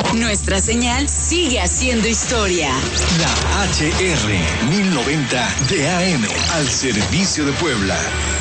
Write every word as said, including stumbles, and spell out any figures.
Nuestra señal sigue haciendo historia. La H R mil noventa de A M al servicio de Puebla.